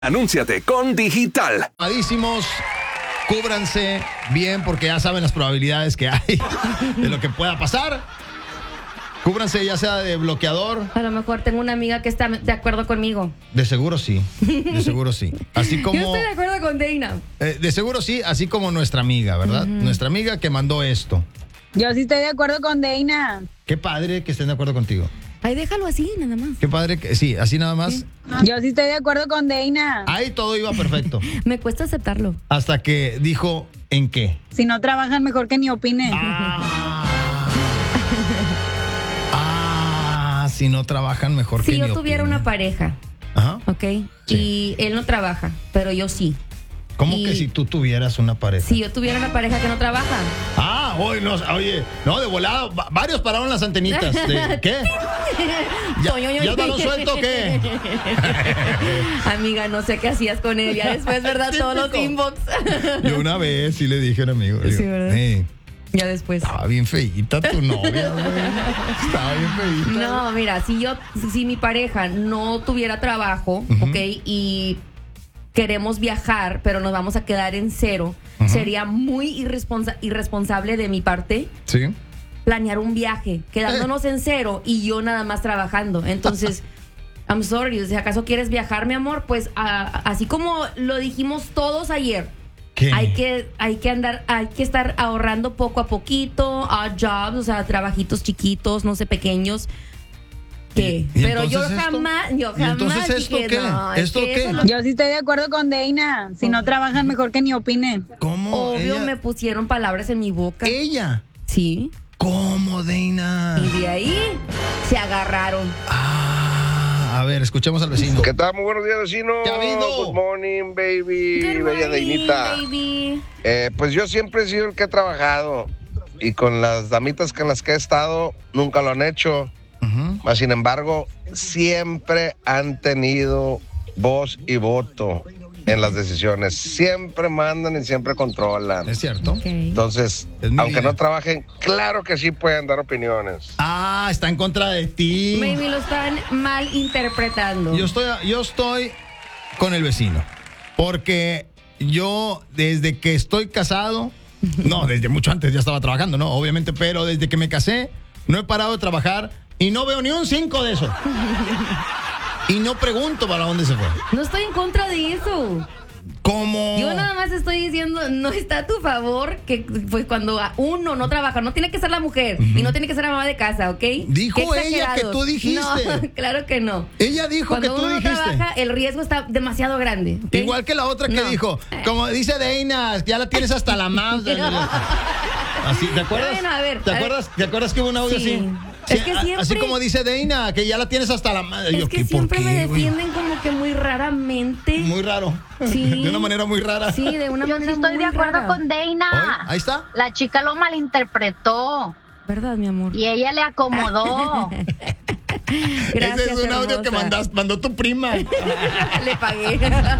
Anúnciate con Digital. Amadísimos, cúbranse bien porque ya saben las probabilidades que hay de lo que pueda pasar. Cúbranse ya sea de bloqueador. A lo mejor tengo una amiga que está de acuerdo conmigo. De seguro sí, de seguro sí. Así como, Yo estoy de acuerdo con Dana. de seguro sí, así como nuestra amiga, ¿verdad? Nuestra amiga que mandó esto. Yo sí estoy de acuerdo con Dana. Qué padre que estén de acuerdo contigo. Ay, déjalo así, nada más. Qué padre que, sí, así nada más. Yo sí estoy de acuerdo con Dana. Ahí todo iba perfecto. Me cuesta aceptarlo. Hasta que dijo, ¿en qué? Si no trabajan, mejor que ni opine. Si no trabajan, mejor que Si ni yo tuviera opinen. una pareja, Ajá. ¿ok? Sí. Y él no trabaja, pero yo sí. ¿Cómo Y- que si tú tuvieras una pareja? Si yo tuviera una pareja que no trabaja. Oye, no, de volada, varios pararon las antenitas. ¿Qué? ¿Ya es balón suelto o qué? Amiga, no sé qué hacías con él. Ya después, ¿verdad? Todos los Típico. inbox. Yo una vez sí le dije a un amigo. Sí, digo, ¿verdad? "Hey, Ya después. estaba bien feíta tu novia, güey. Estaba bien feíta. No, mira, si mi pareja no tuviera trabajo, ¿ok? Y queremos viajar, pero nos vamos a quedar en cero, sería muy irresponsable de mi parte Sí. planear un viaje, quedándonos en cero y yo nada más trabajando. Entonces, I'm sorry, si acaso quieres viajar, mi amor, pues así como lo dijimos todos ayer, ¿Qué? hay que estar ahorrando poco a poquito, jobs, o sea, trabajitos chiquitos, no sé, pequeños. ¿Qué? ¿Y Pero yo entonces esto? jamás ¿Y entonces esto dije, qué? no, es ¿Esto que qué? eso lo- Yo sí estoy de acuerdo con Dana. Si no trabajan, mejor que ni opine. ¿Cómo? Obvio Ella- me pusieron palabras en mi boca. ¿Ella? Sí. ¿Cómo, Deina? Y de ahí se agarraron. A ver, escuchemos al vecino. ¿Qué tal? Muy buenos días, vecino. ¿Qué ha habido? Good morning, baby. Good Bella morning, Deinita. baby. Pues yo siempre he sido el que he trabajado. Y con las damitas con las que he estado, nunca lo han hecho. Mas, sin embargo, siempre han tenido voz y voto en las decisiones. Siempre mandan y siempre controlan. ¿Es cierto? Ok. Entonces, Es mi aunque vida. no trabajen, claro que sí pueden dar opiniones. Está en contra de ti. Maybe lo están mal interpretando. Yo estoy con el vecino. Porque yo, desde que estoy casado, no, desde mucho antes ya estaba trabajando, no, obviamente, pero desde que me casé, no he parado de trabajar y no veo ni un 5 de eso. Y no pregunto para dónde se fue. No estoy en contra de eso. ¿Cómo? Yo nada más estoy diciendo, no está a tu favor que pues cuando uno no trabaja, no tiene que ser la mujer y no tiene que ser la mamá de casa, ¿ok? Dijo Qué ella que exagerados. tú dijiste. No, claro que no. Ella dijo Cuando que tú uno no dijiste. trabaja, el riesgo está demasiado grande. ¿ok? Igual que la otra que No. dijo, como dice Deina, ya la tienes hasta la más. Así, ¿te acuerdas? Bueno, a ver, ¿Te a ver. acuerdas? ¿Te acuerdas que hubo un audio Sí. así? Es que así siempre- como dice Deina, que ya la tienes hasta la madre. Es que siempre me defienden como que muy raramente. Muy raro. Sí. De una manera muy rara. Sí, de una Yo sí manera estoy muy de acuerdo rara. con Dana. Oye, ahí está. La chica lo malinterpretó ¿Verdad, mi amor? y ella le acomodó. Gracias, Ese es un audio que hermosa. mandó tu prima. Le pagué.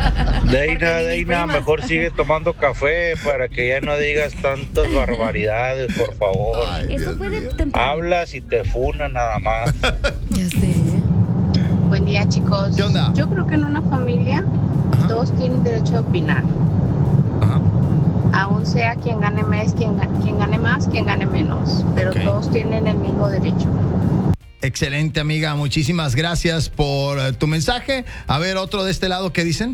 Deina, mejor sigue tomando café para que ya no digas tantas barbaridades, por favor. Ay, Eso Dios fue de mío. temprano. Hablas y te funan nada más. Ya sé. Buen día, chicos. ¿Qué onda? Yo creo que en una familia todos tienen derecho a opinar. Ajá. Aún sea quien gane más, quien gane menos. Pero Ok. todos tienen el mismo derecho. Excelente, amiga. Muchísimas gracias por tu mensaje. A ver, otro de este lado, ¿qué dicen?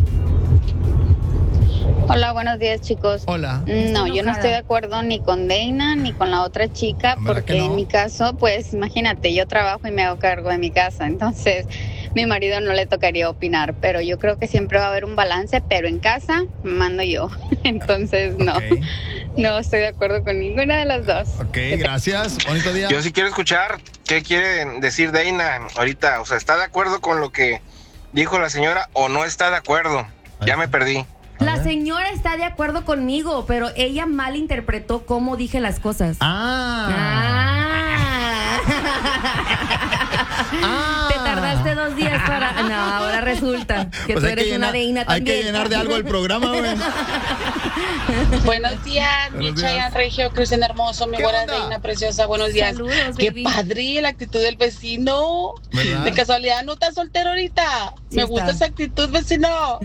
Hola, buenos días, chicos. Hola. No, Estoy yo no enojada. estoy de acuerdo ni con Dana ni con la otra chica, ¿Verdad porque que no? en mi caso, pues imagínate, yo trabajo y me hago cargo de mi casa, entonces mi marido no le tocaría opinar, pero yo creo que siempre va a haber un balance, pero en casa mando yo, entonces no, Ok. no estoy de acuerdo con ninguna de las dos. Ok, gracias. Bonito día. Yo sí quiero escuchar qué quiere decir Deina ahorita. O sea, ¿está de acuerdo con lo que dijo la señora o no está de acuerdo? Ya me perdí. La señora está de acuerdo conmigo, pero ella malinterpretó cómo dije las cosas. Ah. Te tardaste 2 días para... No, ahora resulta que Pues tú hay que eres una llenar- reina Hay también. que llenar de algo el programa, güey. Buenos días, mi Buenos Chayanne días. Regio, Cristian Hermoso, mi ¿Qué buena onda? reina preciosa, buenos días. Saludos, Qué baby. padre la actitud del vecino. ¿Verdad? De casualidad no estás soltero ahorita. Sí Me está. gusta esa actitud, vecino.